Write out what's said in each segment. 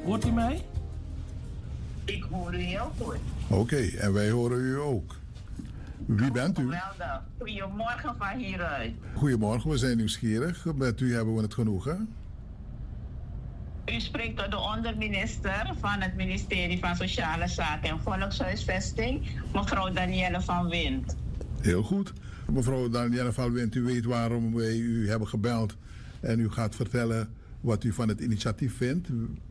Hoort u mij? Ik hoor u heel goed. Oké, en wij horen u ook. Wie bent u? Geweldig. Goedemorgen van hieruit. Goedemorgen, we zijn nieuwsgierig. Met u hebben we het genoegen. U spreekt tot de onderminister van het ministerie van Sociale Zaken en Volkshuisvesting, mevrouw Danielle van Wint. Heel goed. Mevrouw Danielle van Wint, u weet waarom wij u hebben gebeld. En u gaat vertellen wat u van het initiatief vindt.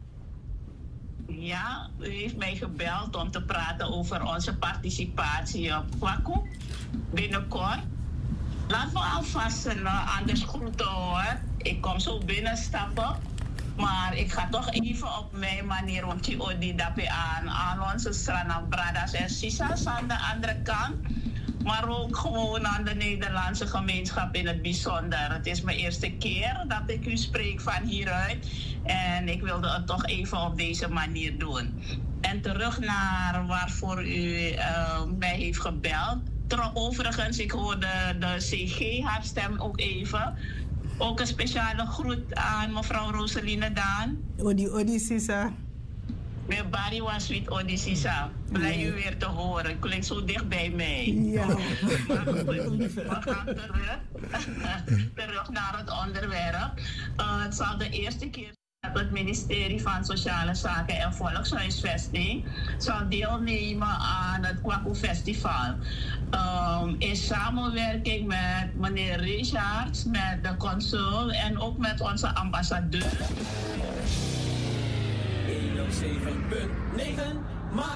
Ja, u heeft mij gebeld om te praten over onze participatie op Kwaku binnenkort. Laten we alvast anders groeten hoor. Ik kom zo binnenstappen. Maar ik ga toch even op mijn manier om te odi dapen aan onze strana bradas en sisas aan de andere kant. Maar ook gewoon aan de Nederlandse gemeenschap in het bijzonder. Het is mijn eerste keer dat ik u spreek van hieruit. En ik wilde het toch even op deze manier doen. En terug naar waarvoor u mij heeft gebeld. Overigens, ik hoorde de CG haar stem ook even. Ook een speciale groet aan mevrouw Roseline Daan. Odi Sisa. Mijn Barry was sweet Odi Sisa. Blij u weer te horen. Klinkt zo dicht bij mij. Ja. We gaan terug naar het onderwerp. Het zal de eerste keer dat het ministerie van Sociale Zaken en Volkshuisvesting zal deelnemen aan het Kwaku Festival. In samenwerking met meneer Richards, met de consul en ook met onze ambassadeur. 107.9